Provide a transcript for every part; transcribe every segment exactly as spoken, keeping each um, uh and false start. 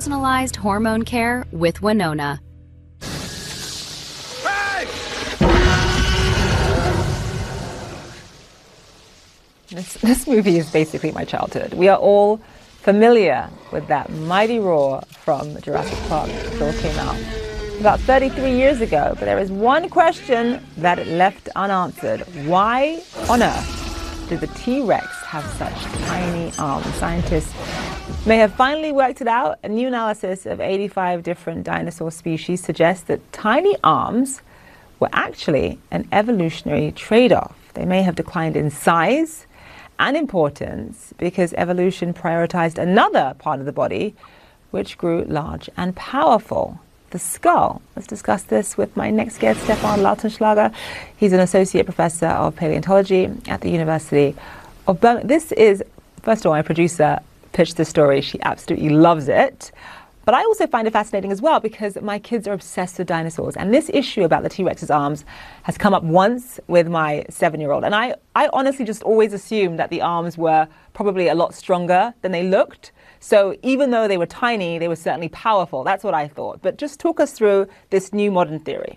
personalized hormone care with Winona. Hey! This, this movie is basically my childhood. We are all familiar with that mighty roar from Jurassic Park that all came out about thirty-three years ago. But there is one question that it left unanswered. Why on earth did the T-Rex have such tiny arms? Scientists may have finally worked it out. A new analysis of eighty-five different dinosaur species suggests that tiny arms were actually an evolutionary trade-off. They may have declined in size and importance because evolution prioritized another part of the body which grew large and powerful, the skull. Let's discuss this with my next guest, Stefan Lautenschlager. He's an associate professor of paleontology at the University of Birmingham. This is, first of all, my producer pitched this story. She absolutely loves it. But I also find it fascinating as well because my kids are obsessed with dinosaurs. And this issue about the T-Rex's arms has come up once with my seven-year-old. And I, I honestly just always assumed that the arms were probably a lot stronger than they looked. So even though they were tiny, they were certainly powerful. That's what I thought. But just talk us through this new modern theory.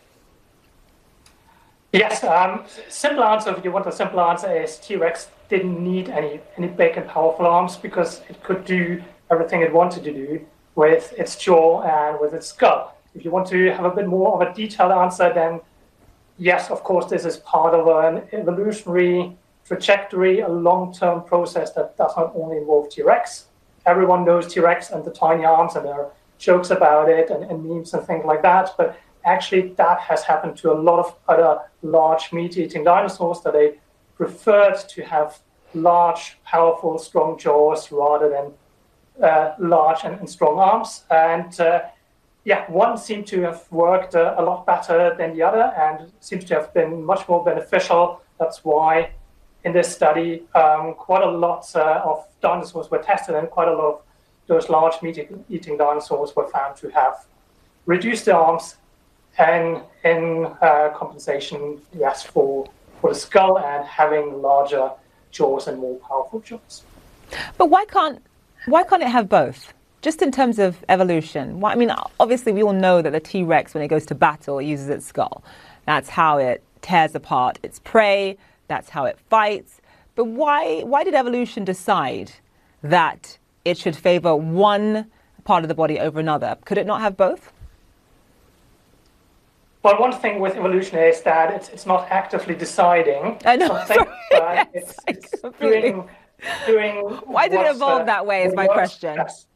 Yes, um, simple answer, if you want a simple answer, is T-Rex didn't need any, any big and powerful arms because it could do everything it wanted to do with its jaw and with its skull. If you want to have a bit more of a detailed answer, then yes, of course, this is part of an evolutionary trajectory, a long-term process that does not only involve T-Rex. Everyone knows T-Rex and the tiny arms, and there are jokes about it and, and memes and things like that. But actually, that has happened to a lot of other large meat-eating dinosaurs, that they preferred to have large, powerful, strong jaws rather than uh, large and, and strong arms. And uh, yeah, one seemed to have worked uh, a lot better than the other and seems to have been much more beneficial. That's why in this study, um, quite a lot uh, of dinosaurs were tested, and quite a lot of those large meat-eating dinosaurs were found to have reduced their arms, and in uh, compensation, yes, for, for the skull and having larger jaws and more powerful jaws. But why can't why can't it have both? Just in terms of evolution. Why, I mean, obviously we all know that the T-Rex, when it goes to battle, it uses its skull. That's how it tears apart its prey. That's how it fights. But why why did evolution decide that it should favor one part of the body over another? Could it not have both? Well, one thing with evolution is that it's, it's not actively deciding I know, something, sorry, but yes, it's, it's doing, doing Why did it evolve uh, that way is my works, question. Yes,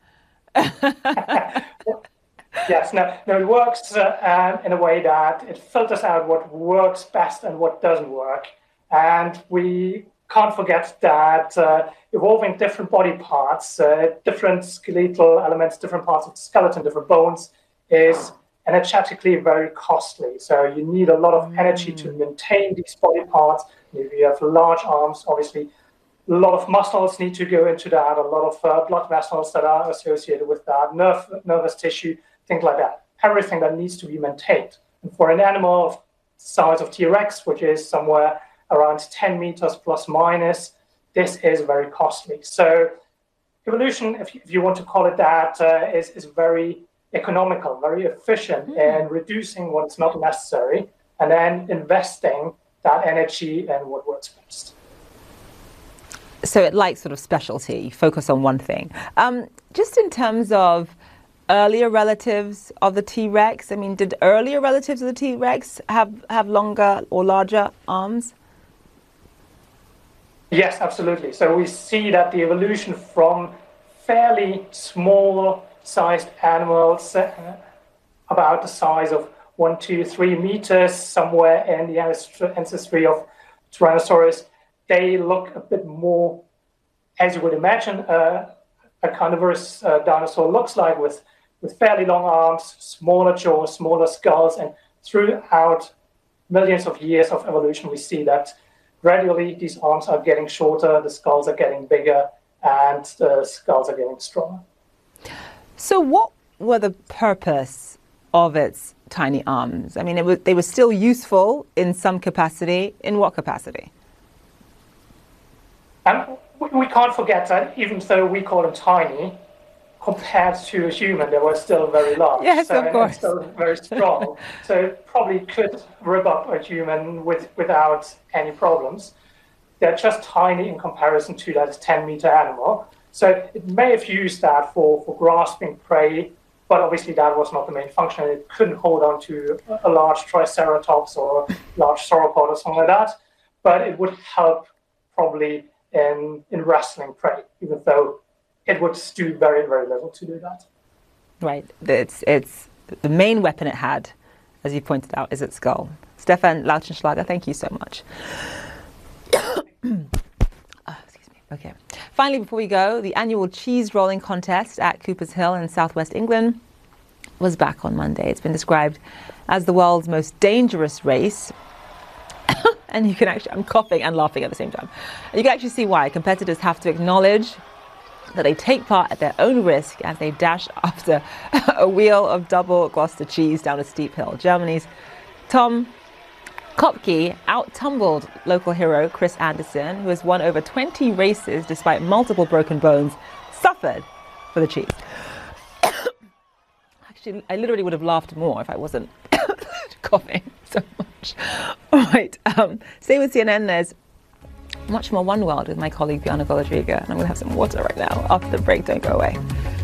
yes no, no, it works uh, um, in a way that it filters out what works best and what doesn't work. And we can't forget that uh, evolving different body parts, uh, different skeletal elements, different parts of the skeleton, different bones, is energetically very costly. So you need a lot of energy to maintain these body parts. If you have large arms, obviously, a lot of muscles need to go into that, a lot of uh, blood vessels that are associated with that, nerve, nervous tissue, things like that. Everything that needs to be maintained. And for an animal of the size of T-Rex, which is somewhere around ten meters plus minus, this is very costly. So evolution, if you, if you want to call it that, uh, is, is very economical, very efficient mm. in reducing what's not necessary and then investing that energy in what works best. So it likes sort of specialty, focus on one thing. Um, just in terms of earlier relatives of the T-Rex, I mean, did earlier relatives of the T-Rex have, have longer or larger arms? Yes, absolutely. So we see that the evolution from fairly small sized animals, uh, about the size of one, two, three meters, somewhere in the ancestry of Tyrannosaurus, they look a bit more, as you would imagine, uh, a carnivorous uh, dinosaur looks like, with, with fairly long arms, smaller jaws, smaller skulls, and throughout millions of years of evolution, we see that gradually these arms are getting shorter, the skulls are getting bigger, and the skulls are getting stronger. So what were the purpose of its tiny arms? I mean, it was, they were still useful in some capacity. In what capacity? Um, we, we can't forget that even though we call them tiny, compared to a human, they were still very large. Yes, so, of course. And still very strong. So it probably could rip up a human with, without any problems. They're just tiny in comparison to that ten meter animal. So it may have used that for, for grasping prey, but obviously that was not the main function. It couldn't hold on to a large triceratops or a large sauropod or something like that. But it would help probably in, in wrestling prey, even though it would do very, very little to do that. Right. It's, it's the main weapon it had, as you pointed out, is its skull. Stefan Lautenschlager, thank you so much. Oh, excuse me. Okay. Finally, before we go, the annual cheese rolling contest at Cooper's Hill in southwest England was back on Monday. It's been described as the world's most dangerous race. And you can actually, I'm coughing and laughing at the same time. You can actually see why. Competitors have to acknowledge that they take part at their own risk as they dash after a wheel of double Gloucester cheese down a steep hill. Germany's Tom Kopke out-tumbled local hero Chris Anderson, who has won over twenty races despite multiple broken bones, suffered for the cheese. Actually, I literally would have laughed more if I wasn't coughing so much. All right, um, stay with C N N. There's much more One World with my colleague Piana Golodriga, and I'm going to have some water right now after the break. Don't go away.